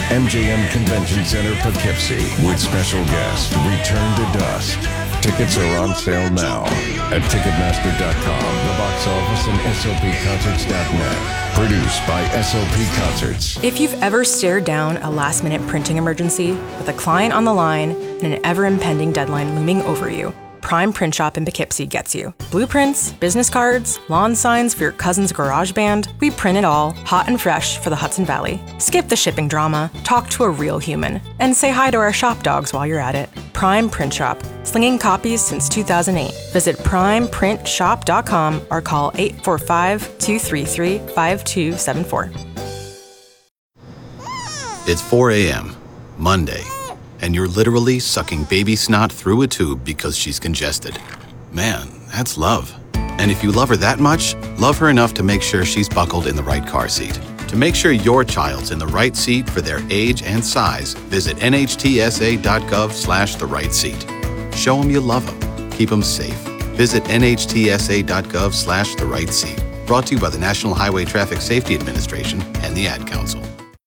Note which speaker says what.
Speaker 1: MJM Convention Center, Poughkeepsie, with special guest Return to Dust. Tickets are on sale now at Ticketmaster.com, the box office, and SOPconcerts.net. Produced by SOP Concerts.
Speaker 2: If you've ever stared down a last-minute printing emergency with a client on the line and an ever-impending deadline looming over you, Prime Print Shop in Poughkeepsie gets you. Blueprints, business cards, lawn signs for your cousin's garage band. We print it all, hot and fresh for the Hudson Valley. Skip the shipping drama, talk to a real human, and say hi to our shop dogs while you're at it. Prime Print Shop, slinging copies since 2008. Visit primeprintshop.com or call 845-233-5274.
Speaker 3: It's 4 a.m., Monday, and you're literally sucking baby snot through a tube because she's congested. Man, that's love. And if you love her that much, love her enough to make sure she's buckled in the right car seat. To make sure your child's in the right seat for their age and size, visit nhtsa.gov/the right seat. Show them you love them. Keep them safe. Visit nhtsa.gov/the right seat. Brought to you by the National Highway Traffic Safety Administration and the Ad Council.